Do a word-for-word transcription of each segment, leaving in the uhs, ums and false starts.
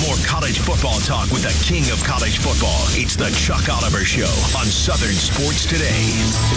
more college football talk with the king of college football. It's the Chuck Oliver Show on Southern Sports Today.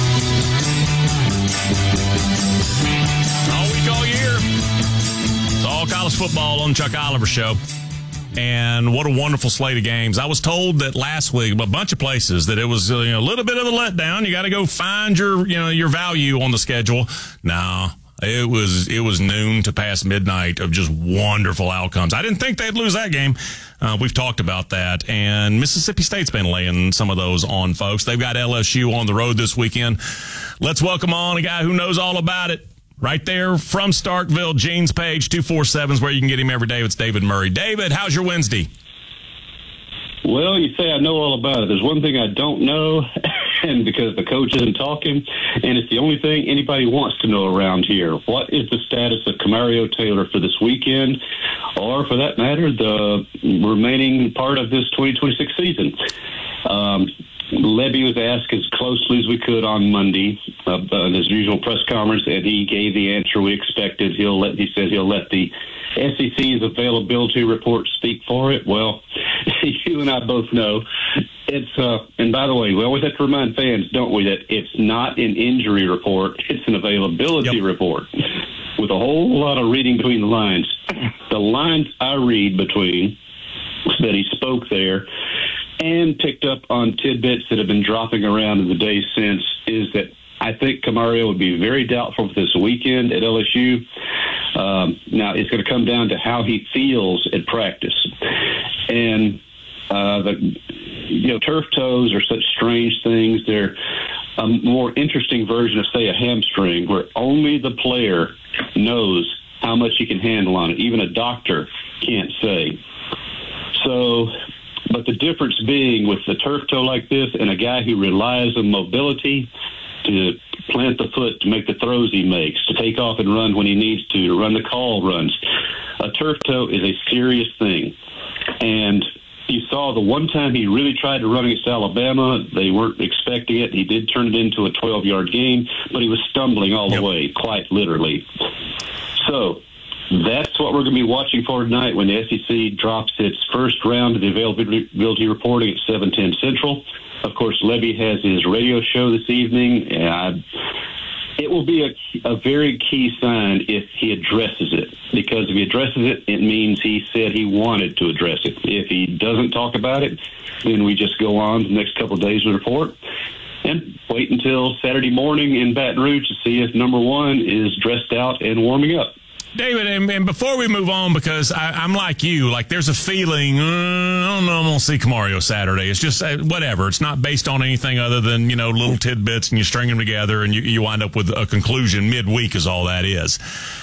All week, all year. It's all college football on Chuck Oliver Show. And what a wonderful slate of games. I was told that last week, a bunch of places, that it was uh, you know, a little bit of a letdown. You got to go find your, you know, your value on the schedule. No, it was it was noon to past midnight of just wonderful outcomes. I didn't think they'd lose that game. Uh, we've talked about that. And Mississippi State's been laying some of those on, folks. They've got L S U on the road this weekend. Let's welcome on a guy who knows all about it. Right there from Starkville, Jeans Page, two forty-seven is where you can get him every day. It's David Murray. David, how's your Wednesday? Well, you say I know all about it. There's one thing I don't know, and because the coach isn't talking, and it's the only thing anybody wants to know around here. What is the status of Camario Taylor for this weekend, or for that matter, the remaining part of this twenty twenty-six season? Um, Lebby was asked as closely as we could on Monday uh, in his usual press conference, and he gave the answer we expected. He'll let, he said he'll let the S E C's availability report speak for it. Well, you and I both know it's, uh, and by the way, we always have to remind fans, don't we, that it's not an injury report, it's an availability yep. report with a whole lot of reading between the lines. The lines I read between that he spoke there and picked up on tidbits that have been dropping around in the days since is that I think Camario would be very doubtful for this weekend at L S U. Um, now, it's going to come down to how he feels at practice. And, uh, the, you know, turf toes are such strange things. They're a more interesting version of, say, a hamstring, where only the player knows how much he can handle on it. Even a doctor can't say. So... But the difference being with the turf toe like this and a guy who relies on mobility to plant the foot to make the throws he makes, to take off and run when he needs to, to run the call runs, a turf toe is a serious thing. And you saw the one time he really tried to run against Alabama, they weren't expecting it. He did turn it into a twelve-yard gain, but he was stumbling all yep. the way, quite literally. So... that's what we're going to be watching for tonight when the S E C drops its first round of the availability reporting at seven ten Central. Of course, Lebby has his radio show this evening, and it will be a, a very key sign if he addresses it, because if he addresses it, it means he said he wanted to address it. If he doesn't talk about it, then we just go on the next couple of days with the report and wait until Saturday morning in Baton Rouge to see if number one is dressed out and warming up. David, and, and before we move on, because I, I'm like you, like there's a feeling, uh, I don't know, I'm going to see Camario Saturday. It's just uh, whatever. It's not based on anything other than, you know, little tidbits, and you string them together, and you, you wind up with a conclusion midweek is all that is.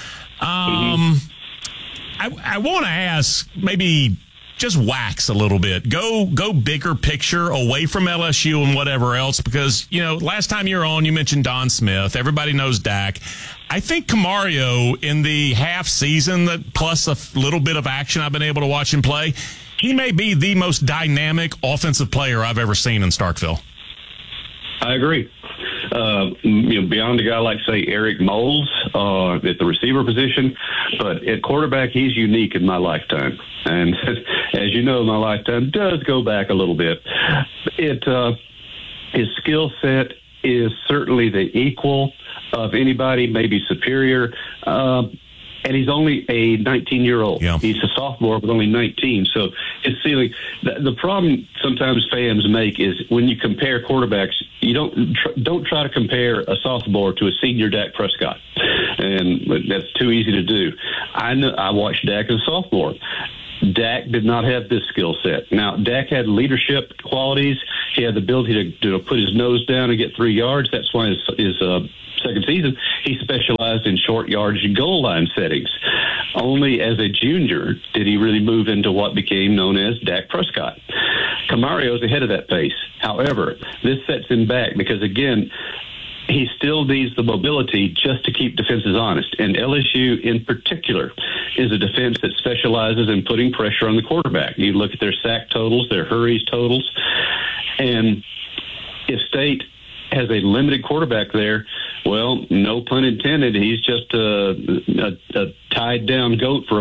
Um, mm-hmm. I, I want to ask, maybe just wax a little bit. Go go bigger picture away from L S U and whatever else, because, you know, last time you were on, you mentioned Don Smith. Everybody knows Dak. I think Camario, in the half season, that plus a little bit of action I've been able to watch him play, he may be the most dynamic offensive player I've ever seen in Starkville. I agree. Uh, you know, beyond a guy like, say, Eric Moles uh, at the receiver position, but at quarterback, he's unique in my lifetime. And as you know, my lifetime does go back a little bit. It uh, his skill set is certainly the equal of anybody, maybe superior. Uh, and he's only a nineteen-year-old. Yeah. He's a sophomore, but only nineteen. So his ceiling. The, the problem sometimes fans make is when you compare quarterbacks, you don't tr- don't try to compare a sophomore to a senior Dak Prescott, and that's too easy to do. I know. I watched Dak as a sophomore. Dak did not have this skill set. Now, Dak had leadership qualities. He had the ability to, to put his nose down and get three yards. That's why his, his uh, second season, he specialized in short yardage and goal line settings. Only as a junior did he really move into what became known as Dak Prescott. Camario is ahead of that pace. However, this sets him back because, again, he still needs the mobility just to keep defenses honest. And L S U in particular is a defense that specializes in putting pressure on the quarterback. You look at their sack totals, their hurries totals, and if State has a limited quarterback there, well, no pun intended, he's just a, a, a tied down goat for